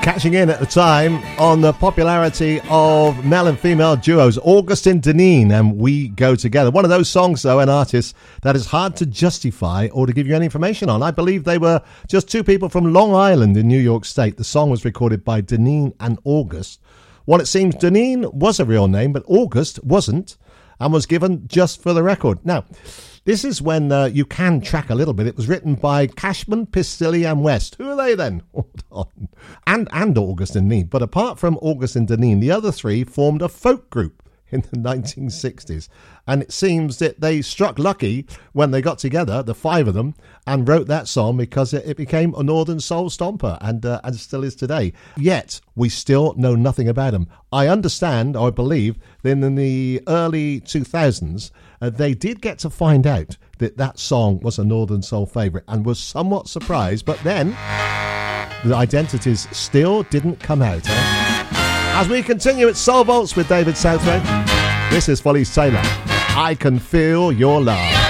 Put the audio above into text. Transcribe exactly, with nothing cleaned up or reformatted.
Catching in at the time on the popularity of male and female duos, August and Deneen and We Go Together. One of those songs, though, and artists that is hard to justify or to give you any information on. I believe they were just two people from Long Island in New York State. The song was recorded by Deneen and August. Well, it seems Deneen was a real name, but August wasn't, and was given just for the record. Now, this is when uh, you can track a little bit. It was written by Cashman, Pistilli and West. Who are they then? Hold on. And, and August and Deneen. But apart from August and Deneen, the other three formed a folk group in the nineteen sixties. And it seems that they struck lucky when they got together, the five of them, and wrote that song because it, it became a Northern Soul Stomper and, uh, and still is today. Yet, we still know nothing about them. I understand, or I believe, that in the early two thousands, uh, they did get to find out that that song was a Northern Soul favourite and was somewhat surprised. But then, the identities still didn't come out. Eh? As we continue, it's Soul Vaults with David Southway. This is Follies Taylor. I Can Feel Your Love.